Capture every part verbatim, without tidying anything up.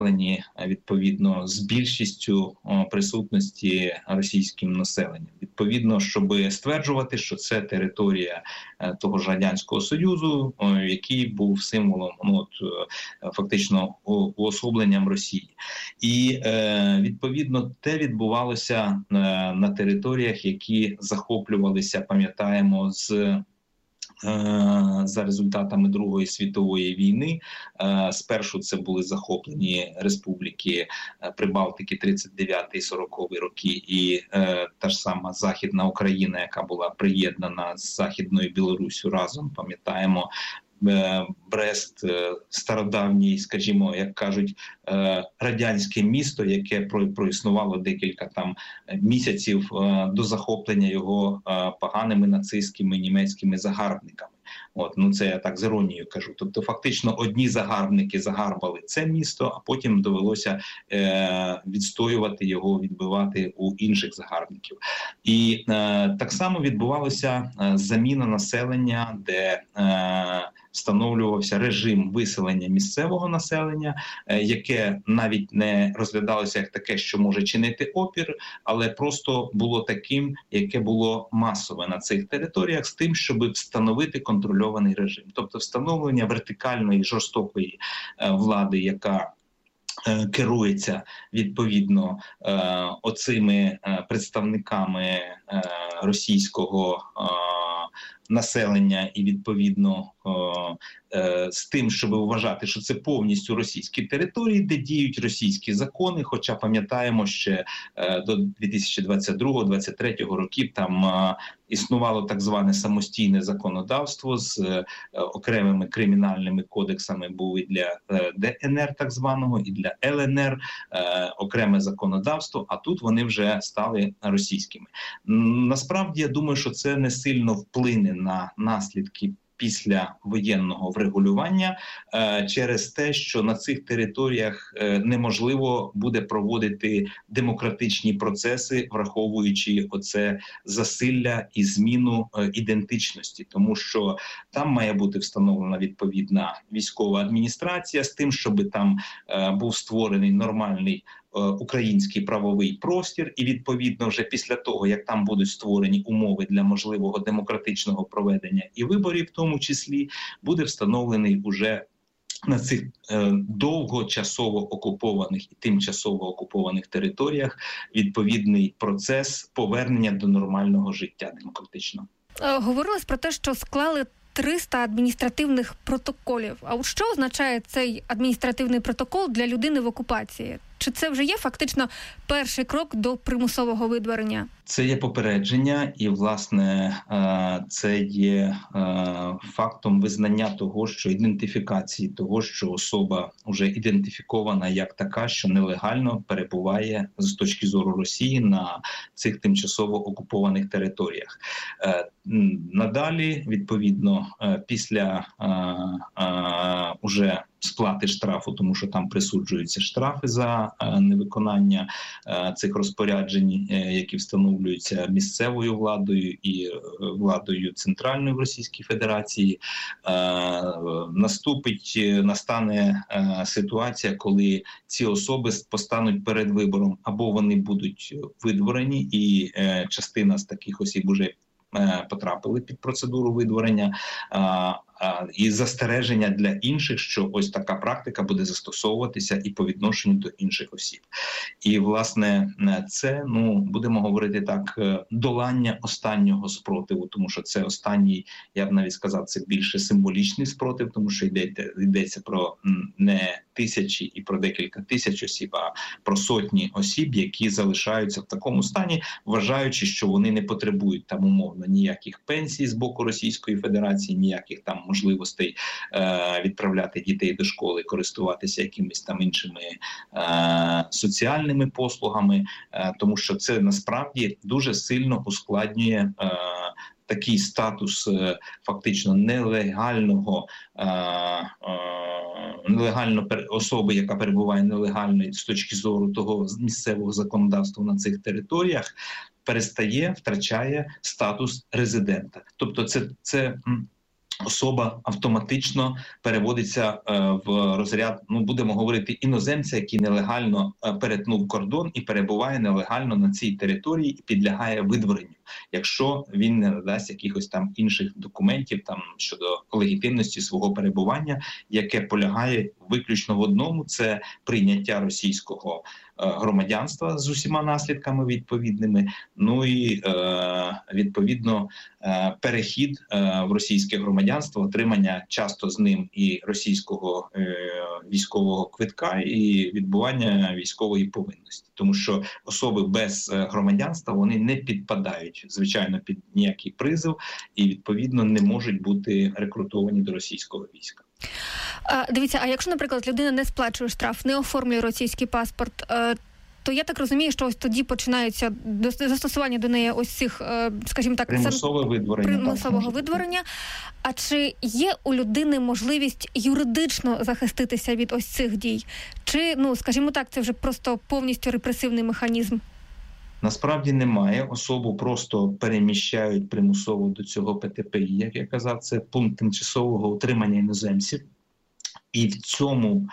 відповідно з більшістю присутності російським населенням. Відповідно, щоб стверджувати, що це територія того ж Радянського Союзу, який був символом, ну, от, фактично уособленням Росії. І відповідно те відбувалося на територіях, які захоплювалися, пам'ятаємо, з за результатами Другої світової війни. Спершу це були захоплені республіки Прибалтики тридцять дев'ятий сороковий роки і та ж сама Західна Україна, яка була приєднана з Західною Білоруссю разом, пам'ятаємо, Брест, стародавній, скажімо, як кажуть, радянське місто, яке проіснувало декілька там місяців до захоплення його поганими нацистськими німецькими загарбниками. От, ну це я так з іронією кажу. Тобто фактично одні загарбники загарбали це місто, а потім довелося е, відстоювати його, відбивати у інших загарбників. І е, так само відбувалася е, заміна населення, де е, встановлювався режим виселення місцевого населення, е, яке навіть не розглядалося як таке, що може чинити опір, але просто було таким, яке було масове на цих територіях, з тим, щоб встановити контрольований режим. Тобто встановлення вертикальної, жорстокої е, влади, яка е, керується відповідно е, оцими е, представниками е, російського е, населення і відповідно е, е, з тим, щоб вважати, що це повністю російські території, де діють російські закони, хоча пам'ятаємо, ще е, до дві тисячі двадцять другого - двадцять третього років там е, існувало так зване самостійне законодавство з е, окремими кримінальними кодексами, був і для е, Де Ен Ер так званого, і для Ел Ен Ер е, окреме законодавство, а тут вони вже стали російськими. Насправді, я думаю, що це не сильно вплине на наслідки після воєнного врегулювання е, через те, що на цих територіях е, неможливо буде проводити демократичні процеси, враховуючи оце засилля і зміну е, ідентичності, тому що там має бути встановлена відповідна військова адміністрація з тим, щоб там е, був створений нормальний український правовий простір, і відповідно вже після того, як там будуть створені умови для можливого демократичного проведення і виборів, в тому числі, буде встановлений уже на цих е, довгочасово окупованих і тимчасово окупованих територіях відповідний процес повернення до нормального життя демократичного. Говорилось про те, що склали триста адміністративних протоколів. А от що означає цей адміністративний протокол для людини в окупації? Чи це вже є фактично перший крок до примусового видворення? Це є попередження і, власне, це є фактом визнання того, що ідентифікації того, що особа вже ідентифікована як така, що нелегально перебуває з точки зору Росії на цих тимчасово окупованих територіях. Надалі, відповідно, після уже сплати штрафу, тому що там присуджуються штрафи за е, невиконання е, цих розпоряджень, е, які встановлюються місцевою владою і е, владою центральної в Російській Федерації. Е, наступить, настане е, ситуація, коли ці особи постануть перед вибором, або вони будуть видворені, і е, частина з таких осіб уже е, потрапили під процедуру видворення, е, і застереження для інших, що ось така практика буде застосовуватися і по відношенню до інших осіб. І, власне, це, ну, будемо говорити так, долання останнього спротиву, тому що це останній, я б навіть сказав, це більше символічний спротив, тому що йдеться, йдеться про не тисячі і про декілька тисяч осіб, а про сотні осіб, які залишаються в такому стані, вважаючи, що вони не потребують там умовно ніяких пенсій з боку Російської Федерації, ніяких там можливостей е, відправляти дітей до школи, користуватися якимись там іншими е, соціальними послугами, е, тому що це насправді дуже сильно ускладнює е, такий статус е, фактично нелегального е, е, нелегально особи, яка перебуває нелегально з точки зору того місцевого законодавства на цих територіях, перестає, втрачає статус резидента. Тобто це, це особа автоматично переводиться е, в розряд, ну будемо говорити, іноземця, який нелегально е, перетнув кордон і перебуває нелегально на цій території і підлягає видворенню, якщо він не надасть якихось там інших документів там щодо легітимності свого перебування, яке полягає виключно в одному – це прийняття російського громадянства з усіма наслідками відповідними, ну і е, відповідно е, перехід е, в російське громадянство, отримання часто з ним і російського е, військового квитка, і відбування військової повинності. Тому що особи без громадянства, вони не підпадають, звичайно, під ніякий призов і відповідно не можуть бути рекрутовані до російського війська. А, дивіться, а якщо, наприклад, людина не сплачує штраф, не оформлює російський паспорт, то я так розумію, що ось тоді починається застосування до неї ось цих, скажімо так, примусове видворення, примусового так, видворення. А чи є у людини можливість юридично захиститися від ось цих дій? Чи, ну, скажімо так, це вже просто повністю репресивний механізм? Насправді немає. Особу просто переміщають примусово до цього Пе Те Пе І, як я казав, це пункт тимчасового утримання іноземців. І в цьому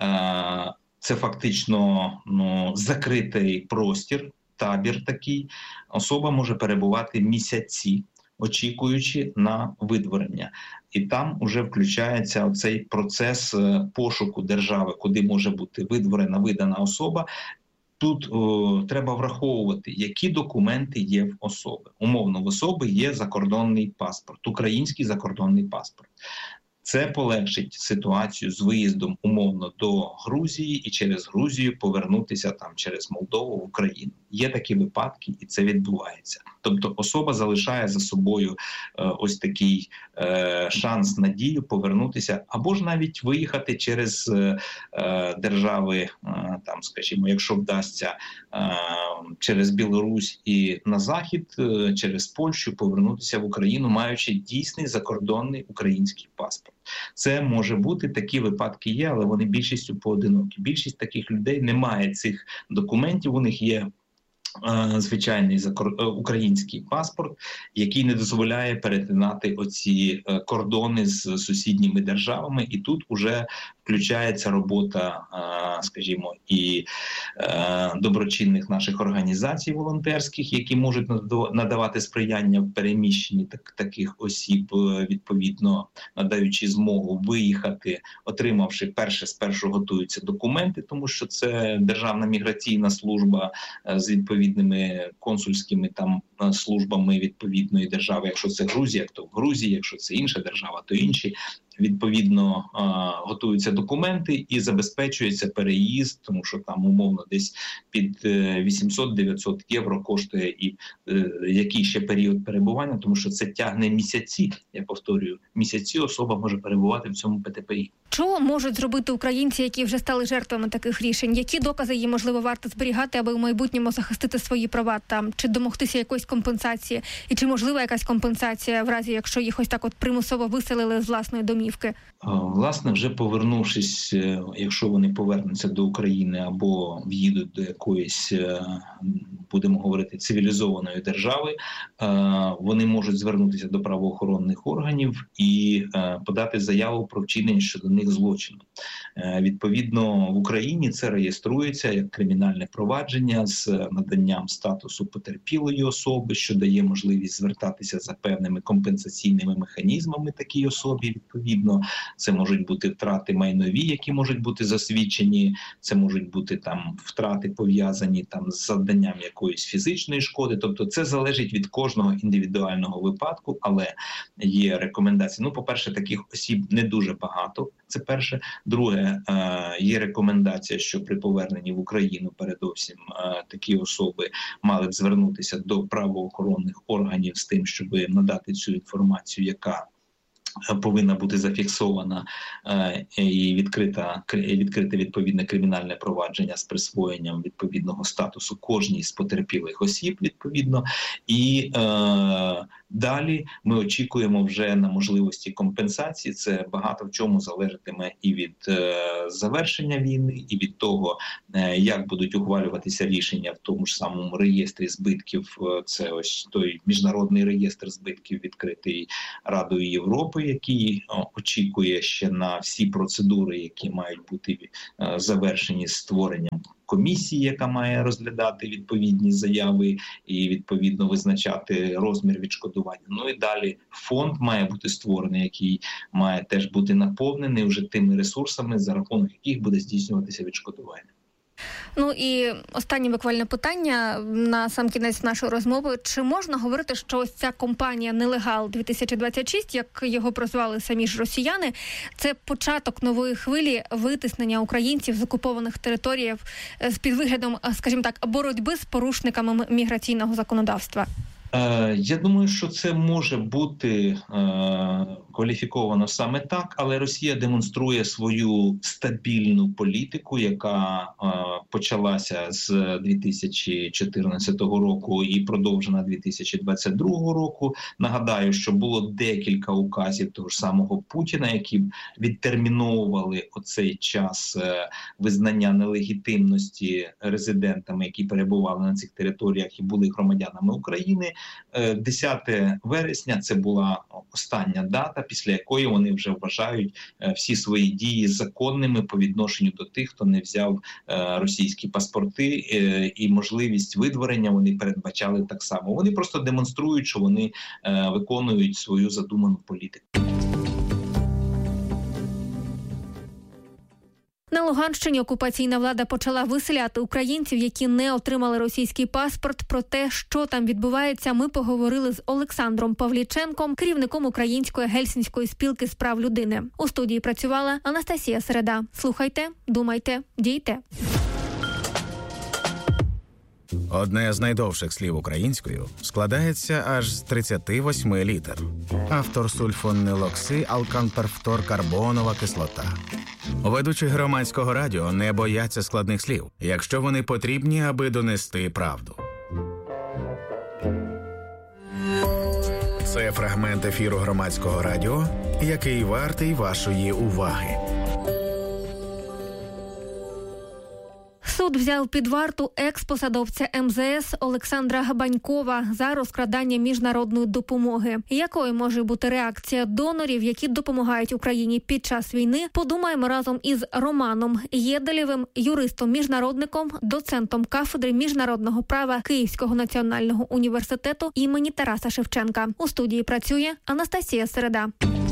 е- це фактично ну, закритий простір, табір такий. Особа може перебувати місяці, очікуючи на видворення. І там вже включається оцей процес пошуку держави, куди може бути видворена, видана особа. Тут о, треба враховувати, які документи є в особи. Умовно, в особи є закордонний паспорт, український закордонний паспорт. Це полегшить ситуацію з виїздом умовно до Грузії і через Грузію повернутися там через Молдову в Україну. Є такі випадки, і це відбувається. Тобто особа залишає за собою е, ось такий е, шанс, надію повернутися, або ж навіть виїхати через е, держави, е, там, скажімо, якщо вдасться е, через Білорусь і на захід, е, через Польщу повернутися в Україну, маючи дійсний закордонний український паспорт. Це може бути, такі випадки є, але вони більшістю поодинокі. Більшість таких людей не має цих документів, у них є е, звичайний закор... український паспорт, який не дозволяє перетинати оці е, кордони з сусідніми державами, і тут уже включається робота, скажімо, і доброчинних наших організацій волонтерських, які можуть надавати сприяння в переміщенні так, таких осіб, відповідно надаючи змогу виїхати, отримавши перше, спершу готуються документи, тому що це Державна міграційна служба з відповідними консульськими там службами відповідної держави. Якщо це Грузія, то в Грузії, якщо це інша держава, то інші. Відповідно, готуються документи і забезпечується переїзд, тому що там умовно десь під вісімсот-дев'ятсот євро коштує і який ще період перебування, тому що це тягне місяці, я повторюю, місяці особа може перебувати в цьому Пе Те Пе І. Що можуть зробити українці, які вже стали жертвами таких рішень? Які докази їм, можливо, варто зберігати, аби в майбутньому захистити свої права там? Чи домогтися якоїсь компенсації? І чи можлива якась компенсація в разі, якщо їх ось так от примусово виселили з власної домівки? Власне, вже повернувшись, якщо вони повернуться до України або в'їдуть до якоїсь, будемо говорити, цивілізованої держави, вони можуть звернутися до правоохоронних органів і подати заяву про вчинення щодо них злочину. Відповідно, в Україні це реєструється як кримінальне провадження з наданням статусу потерпілої особи, що дає можливість звертатися за певними компенсаційними механізмами такій особі. Відповідно, це можуть бути втрати майнові, які можуть бути засвідчені, це можуть бути там втрати пов'язані там з завданням якоїсь фізичної шкоди. Тобто це залежить від кожного індивідуального випадку, але є рекомендації. Ну, по-перше, таких осіб не дуже багато. Це перше. Друге, є рекомендація, що при поверненні в Україну передовсім такі особи мали б звернутися до правоохоронних органів з тим, щоб надати цю інформацію, яка повинна бути зафіксована е, і відкрита, відкрите відповідне кримінальне провадження з присвоєнням відповідного статусу кожній з потерпілих осіб, відповідно. І е, Далі ми очікуємо вже на можливості компенсації. Це багато в чому залежатиме і від е, завершення війни, і від того, е, як будуть ухвалюватися рішення в тому ж самому реєстрі збитків. Це ось той міжнародний реєстр збитків, відкритий Радою Європи, який о, очікує ще на всі процедури, які мають бути е, завершені з створенням комісії, яка має розглядати відповідні заяви і відповідно визначати розмір відшкодування. Ну і далі фонд має бути створений, який має теж бути наповнений вже тими ресурсами, за рахунок яких буде здійснюватися відшкодування. Ну і останнє буквально питання на сам кінець нашої розмови. Чи можна говорити, що ось ця компанія «Нелегал дві тисячі двадцять шість», як його прозвали самі ж росіяни, це початок нової хвилі витиснення українців з окупованих територій з під виглядом, скажімо так, боротьби з порушниками міграційного законодавства? Я думаю, що це може бути е, кваліфіковано саме так, але Росія демонструє свою стабільну політику, яка е, почалася з дві тисячі чотирнадцятого року і продовжена дві тисячі двадцять другого року. Нагадаю, що було декілька указів того ж самого Путіна, які відтерміновували оцей час е, визнання нелегітимності резидентами, які перебували на цих територіях і були громадянами України. десяте вересня – це була остання дата, після якої вони вже вважають всі свої дії законними по відношенню до тих, хто не взяв російські паспорти, і можливість видворення вони передбачали так само. Вони просто демонструють, що вони виконують свою задуману політику. На Луганщині окупаційна влада почала виселяти українців, які не отримали російський паспорт. Про те, що там відбувається, ми поговорили з Олександром Павліченком, керівником Української Гельсінської спілки з прав людини. У студії працювала Анастасія Середа. Слухайте, думайте, дійте. Одне з найдовших слів українською складається аж з тридцяти восьми літер. Автор сульфонилокси алканперфторкарбонова кислота. Ведучі громадського радіо не бояться складних слів, якщо вони потрібні, аби донести правду. Це фрагмент ефіру громадського радіо, який вартий вашої уваги. Суд взяв під варту екс-посадовця ем зе ес Олександра Банькова за розкрадання міжнародної допомоги. Якою може бути реакція донорів, які допомагають Україні під час війни, подумаємо разом із Романом Єделєвим, юристом-міжнародником, доцентом кафедри міжнародного права Київського національного університету імені Тараса Шевченка. У студії працює Анастасія Середа.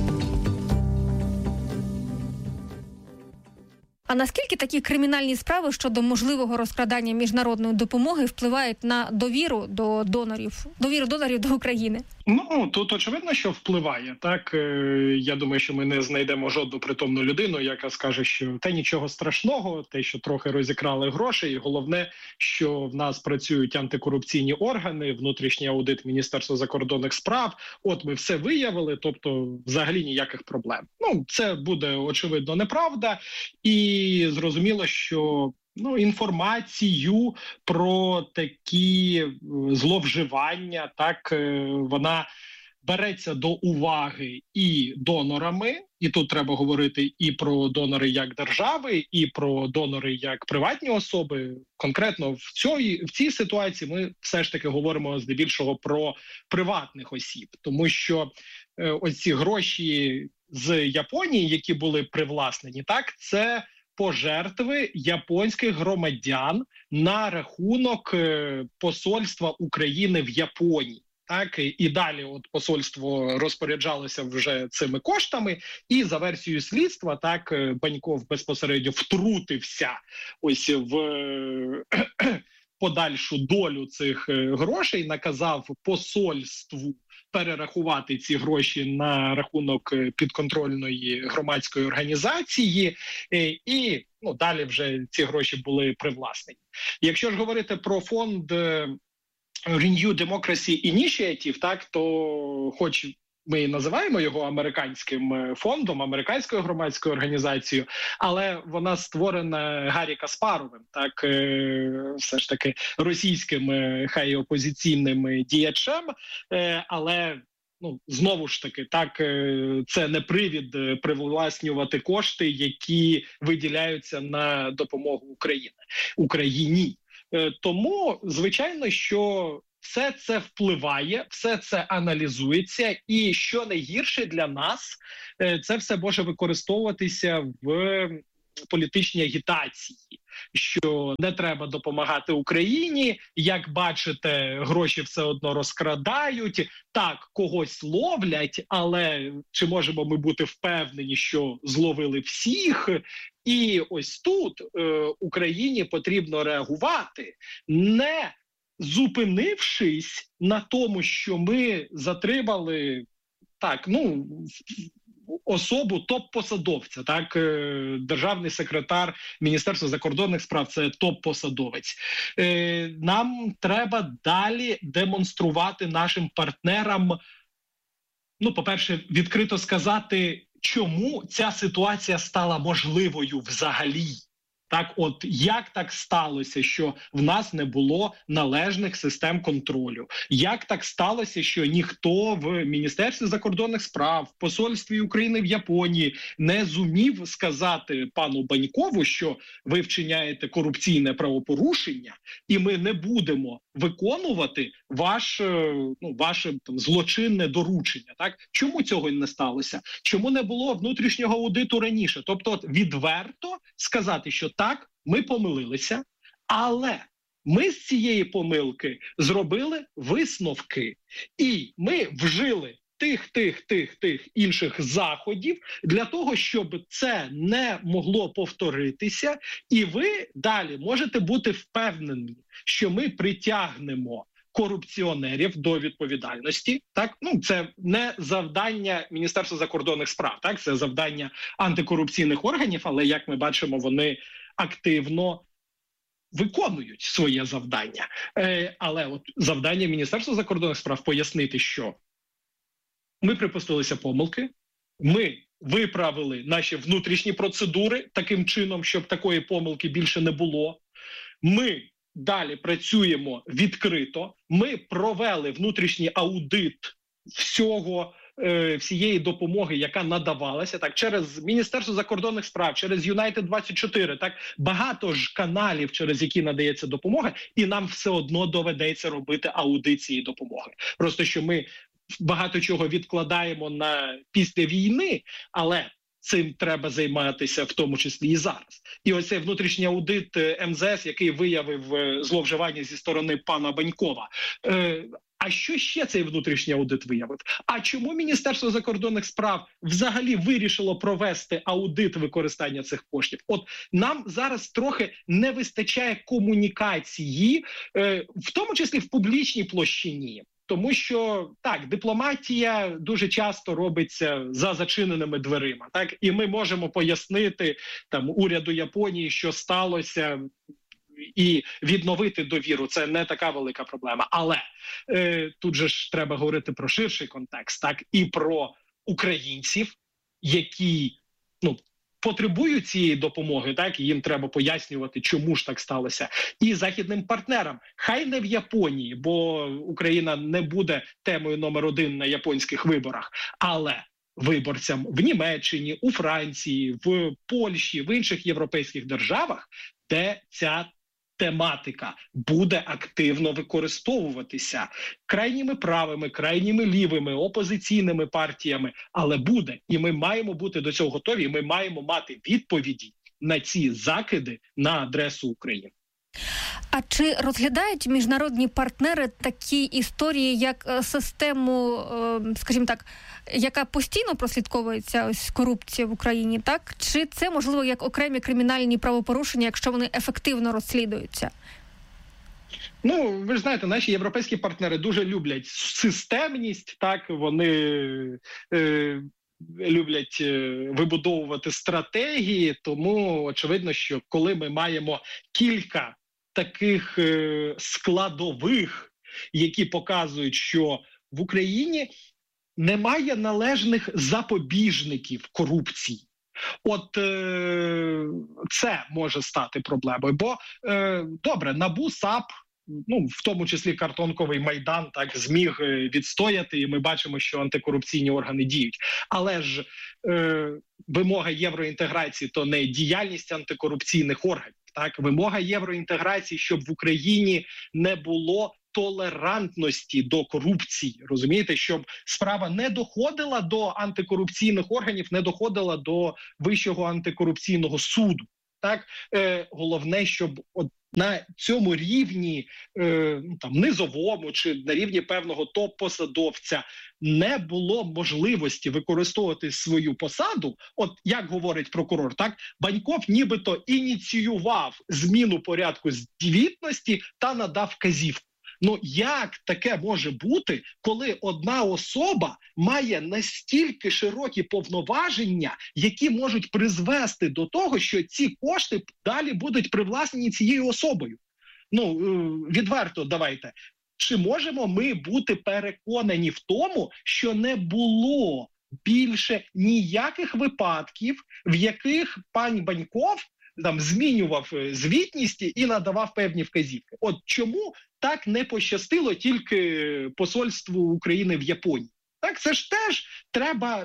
А наскільки такі кримінальні справи щодо можливого розкрадання міжнародної допомоги впливають на довіру до донорів, довіру донорів до України? Ну, тут очевидно, що впливає. Так, я думаю, що ми не знайдемо жодну притомну людину, яка скаже, що те нічого страшного, те, що трохи розікрали грошей, і головне, що в нас працюють антикорупційні органи, внутрішній аудит Міністерства закордонних справ, от ми все виявили, тобто взагалі ніяких проблем. Ну, це буде, очевидно, неправда, і зрозуміло, що Ну, інформацію про такі зловживання, так, вона береться до уваги і донорами, і тут треба говорити і про донори як держави, і про донори як приватні особи. Конкретно в цій, в цій ситуації ми все ж таки говоримо здебільшого про приватних осіб, тому що е, ось ці гроші з Японії, які були привласнені, так, це пожертви японських громадян на рахунок посольства України в Японії. Так, і далі от посольство розпоряджалося вже цими коштами, і за версією слідства, так, Баньков безпосередньо втрутився ось в подальшу долю цих грошей, наказав посольству перерахувати ці гроші на рахунок підконтрольної громадської організації, і ну, далі вже ці гроші були привласнені. Якщо ж говорити про фонд Renew Democracy Initiative, так, то хоч ми називаємо його американським фондом, американською громадською організацією, але вона створена Гаррі Каспаровим, так, все ж таки російським, хай опозиційним діячем, але ну, знову ж таки, так, це не привід привласнювати кошти, які виділяються на допомогу Україні, Україні. Тому, звичайно, що все це впливає, все це аналізується, і що найгірше для нас, це все може використовуватися в політичній агітації, що не треба допомагати Україні, як бачите, гроші все одно розкрадають, так, когось ловлять, але чи можемо ми бути впевнені, що зловили всіх? І ось тут е, Україні потрібно реагувати, не зупинившись на тому, що ми затримали, так, ну, особу топ-посадовця, так, державний секретар Міністерства закордонних справ – це топ-посадовець. Нам треба далі демонструвати нашим партнерам, ну, по-перше, відкрито сказати, чому ця ситуація стала можливою взагалі. Так, от як так сталося, що в нас не було належних систем контролю? Як так сталося, що ніхто в Міністерстві закордонних справ, в посольстві України в Японії не зумів сказати пану Банькову, що ви вчиняєте корупційне правопорушення, і ми не будемо виконувати ваш, ну, ваше там, злочинне доручення? Так? Чому цього не сталося? Чому не було внутрішнього аудиту раніше? Тобто от, відверто сказати, що так, ми помилилися, але ми з цієї помилки зробили висновки. І ми вжили тих, тих, тих, тих інших заходів для того, щоб це не могло повторитися. І ви далі можете бути впевнені, що ми притягнемо корупціонерів до відповідальності. Так, ну це не завдання Міністерства закордонних справ, так, це завдання антикорупційних органів, але як ми бачимо, вони активно виконують своє завдання. Е, але от завдання Міністерства закордонних справ пояснити, що ми припустилися помилки, ми виправили наші внутрішні процедури таким чином, щоб такої помилки більше не було. Ми далі працюємо відкрито, ми провели внутрішній аудит всього, е, всієї допомоги, яка надавалася, так, через Міністерство закордонних справ, через Юнайтед двадцять чотири, так, багато ж каналів, через які надається допомога, і нам все одно доведеться робити аудит цієї допомоги. Просто що ми багато чого відкладаємо на після війни, але цим треба займатися в тому числі і зараз. І ось цей внутрішній аудит ем зе ес, який виявив зловживання зі сторони пана Банькова. Е, а що ще цей внутрішній аудит виявив? А чому Міністерство закордонних справ взагалі вирішило провести аудит використання цих коштів? От нам зараз трохи не вистачає комунікації, е, в тому числі в публічній площині. Тому що, так, дипломатія дуже часто робиться за зачиненими дверима. Так? І ми можемо пояснити там, уряду Японії, що сталося, і відновити довіру. Це не така велика проблема. Але е, тут же ж треба говорити про ширший контекст, так? І про українців, які, ну, потребують цієї допомоги, так, і їм треба пояснювати, чому ж так сталося. І західним партнерам, хай не в Японії, бо Україна не буде темою номер один на японських виборах, але виборцям в Німеччині, у Франції, в Польщі, в інших європейських державах, де ця тематика буде активно використовуватися крайніми правими, крайніми лівими, опозиційними партіями, але буде. І ми маємо бути до цього готові, і ми маємо мати відповіді на ці закиди на адресу України. А чи розглядають міжнародні партнери такі історії, як систему, скажімо так, яка постійно прослідковується, ось корупція в Україні, так? Чи це, можливо, як окремі кримінальні правопорушення, якщо вони ефективно розслідуються? Ну, ви ж знаєте, наші європейські партнери дуже люблять системність, так, вони е, люблять е, вибудовувати стратегії, тому очевидно, що коли ми маємо кілька таких е, складових, які показують, що в Україні немає належних запобіжників корупції. От е, це може стати проблемою, бо е, добре, НАБУ, САП, ну в тому числі картонковий Майдан, так зміг відстояти, і ми бачимо, що антикорупційні органи діють. Але ж е, вимога євроінтеграції то не діяльність антикорупційних органів. Так, вимога євроінтеграції, щоб в Україні не було толерантності до корупції, розумієте, щоб справа не доходила до антикорупційних органів, не доходила до Вищого антикорупційного суду. Так, е, головне, щоб от на цьому рівні, е, там низовому чи на рівні певного топ-посадовця не було можливості використовувати свою посаду. От як говорить прокурор, так Баньков нібито ініціював зміну порядку звітності та надав вказівку. Ну як таке може бути, коли одна особа має настільки широкі повноваження, які можуть призвести до того, що ці кошти далі будуть привласнені цією особою? Ну, відверто давайте. Чи можемо ми бути переконані в тому, що не було більше ніяких випадків, в яких пан Баньков там змінював звітність і надавав певні вказівки? От чому так не пощастило тільки посольству України в Японії? Так, це ж теж треба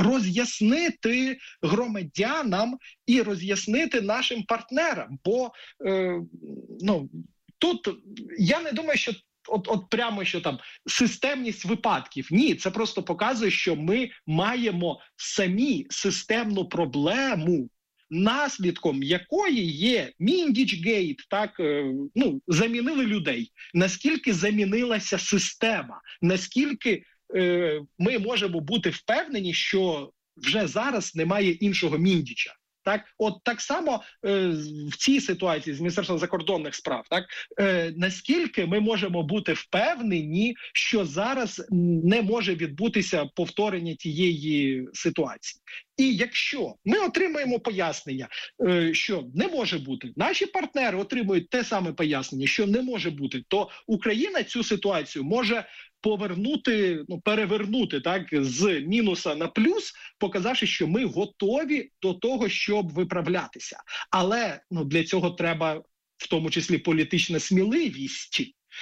роз'яснити громадянам і роз'яснити нашим партнерам, бо е, ну тут я не думаю, що От, от прямо, що там системність випадків. Ні, це просто показує, що ми маємо самі системну проблему, наслідком якої є Міндічгейт, так, ну, замінили людей. Наскільки замінилася система, наскільки е, ми можемо бути впевнені, що вже зараз немає іншого Міндіча. Так, от так само е, в цій ситуації з Міністерством закордонних справ, так, е, наскільки ми можемо бути впевнені, що зараз не може відбутися повторення тієї ситуації. І якщо ми отримаємо пояснення, е, що не може бути, наші партнери отримують те саме пояснення, що не може бути, то Україна цю ситуацію може повернути, ну, перевернути, так, з мінуса на плюс, показавши, що ми готові до того, щоб виправлятися. Але ну, для цього треба в тому числі політична сміливість.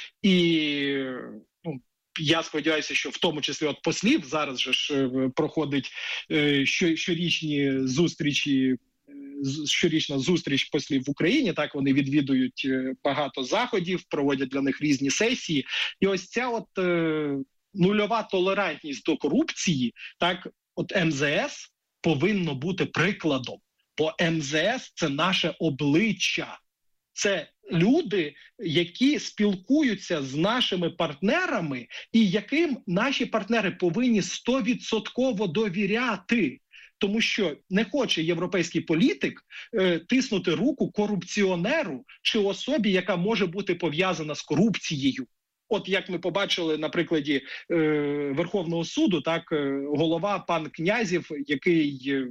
І ну, я сподіваюся, що в тому числі от послів зараз же ж проходить е, що, щорічні зустрічі, щорічна зустріч послів в Україні, так, вони відвідують багато заходів, проводять для них різні сесії. І ось ця от е, нульова толерантність до корупції, так, от ем зе ес повинно бути прикладом. Бо ем зе ес – це наше обличчя. Це люди, які спілкуються з нашими партнерами і яким наші партнери повинні сто відсотків довіряти. Тому що не хоче європейський політик е, тиснути руку корупціонеру чи особі, яка може бути пов'язана з корупцією. От як ми побачили на прикладі е, Верховного суду, так, е, голова пан Князєв, який е,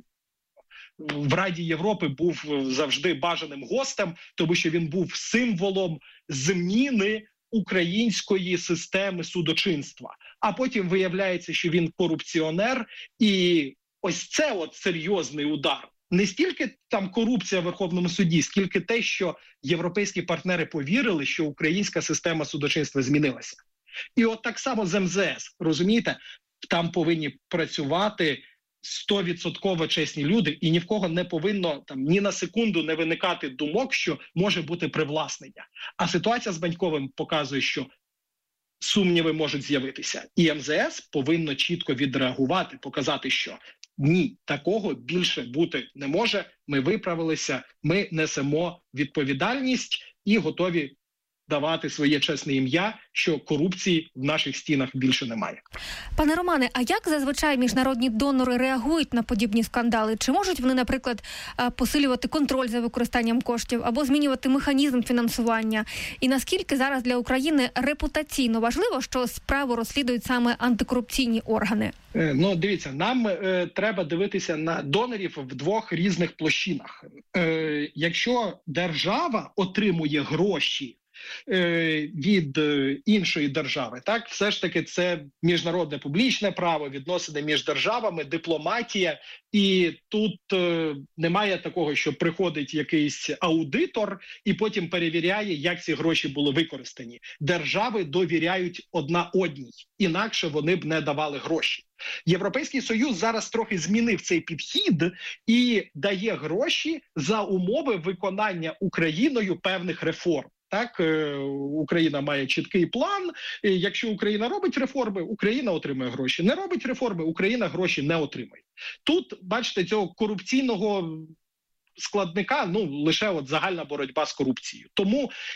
в Раді Європи був завжди бажаним гостем, тому що він був символом зміни української системи судочинства. А потім виявляється, що він корупціонер, і ось це от серйозний удар. Не стільки там корупція в Верховному суді, скільки те, що європейські партнери повірили, що українська система судочинства змінилася. І от так само з ем зе ес, розумієте, там повинні працювати сто відсотків чесні люди, і ні в кого не повинно там ні на секунду не виникати думок, що може бути привласнення. А ситуація з Баньковим показує, що сумніви можуть з'явитися. І ем зе ес повинно чітко відреагувати, показати, що ні, такого більше бути не може, ми виправилися, ми несемо відповідальність і готові давати своє чесне ім'я, що корупції в наших стінах більше немає. Пане Романе, а як зазвичай міжнародні донори реагують на подібні скандали? Чи можуть вони, наприклад, посилювати контроль за використанням коштів або змінювати механізм фінансування? І наскільки зараз для України репутаційно важливо, що справу розслідують саме антикорупційні органи? Ну, дивіться, нам е, треба дивитися на донорів в двох різних площинах. Е, якщо держава отримує гроші е, від е, іншої держави. Так, все ж таки це міжнародне публічне право, відносини між державами, дипломатія. І тут е, немає такого, що приходить якийсь аудитор і потім перевіряє, як ці гроші були використані. Держави довіряють одна одній, інакше вони б не давали гроші. Європейський Союз зараз трохи змінив цей підхід і дає гроші за умови виконання Україною певних реформ. Так, Україна має чіткий план. Якщо Україна робить реформи, Україна отримує гроші. Не робить реформи, Україна гроші не отримує. Тут, бачите, цього корупційного складника, ну, лише от загальна боротьба з корупцією. Тому